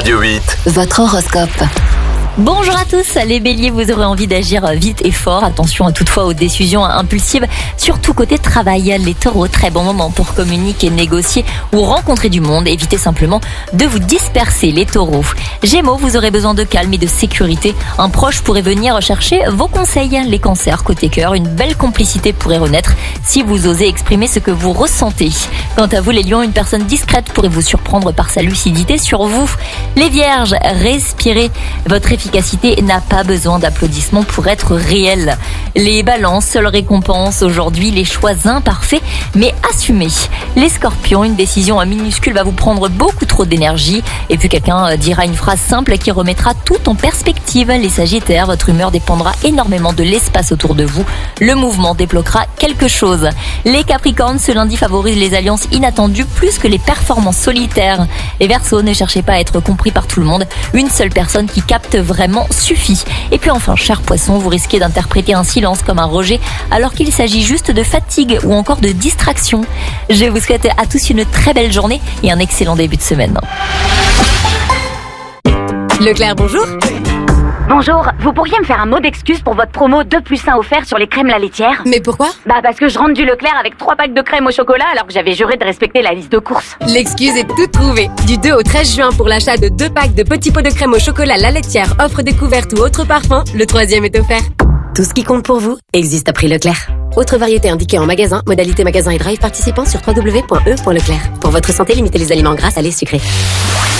Radio 8. Votre horoscope. Bonjour à tous, les béliers, vous aurez envie d'agir vite et fort. Attention toutefois aux décisions impulsives, surtout côté travail. Les taureaux, très bon moment pour communiquer, négocier ou rencontrer du monde. Évitez simplement de vous disperser, les taureaux. Gémeaux, vous aurez besoin de calme et de sécurité. Un proche pourrait venir chercher vos conseils. Les cancers, côté cœur, une belle complicité pourrait renaître si vous osez exprimer ce que vous ressentez. Quant à vous les lions, une personne discrète pourrait vous surprendre par sa lucidité sur vous. Les vierges, respirez, votre efficacité n'a pas besoin d'applaudissements pour être réelle. Les balances, seule récompense aujourd'hui, les choix imparfaits mais assumés. Les scorpions, une décision minuscule va vous prendre beaucoup trop d'énergie et puis quelqu'un dira une phrase simple qui remettra tout en perspective. Les sagittaires, votre humeur dépendra énormément de l'espace autour de vous. Le mouvement débloquera quelque chose. Les capricornes, ce lundi favorise les alliances inattendues plus que les performances solitaires. Les verseaux, ne cherchez pas à être compris par tout le monde. Une seule personne qui capte vraiment suffit. Et puis enfin, cher poisson, vous risquez d'interpréter un silence comme un rejet alors qu'il s'agit juste de fatigue ou encore de distraction. Je vous souhaite à tous une très belle journée et un excellent début de semaine. Leclerc, bonjour. Bonjour, vous pourriez me faire un mot d'excuse pour votre promo 2+1 offert sur les crèmes la laitière? Mais pourquoi? Parce que je rentre du Leclerc avec 3 packs de crème au chocolat alors que j'avais juré de respecter la liste de courses. L'excuse est toute trouvée. Du 2 au 13 juin pour l'achat de 2 packs de petits pots de crème au chocolat la laitière, offre découverte ou autre parfum, le 3e est offert. Tout ce qui compte pour vous existe à prix Leclerc. Autre variété indiquée en magasin, modalité magasin et drive participant sur www.e.leclerc. Pour votre santé, limitez les aliments gras, salés, sucrés.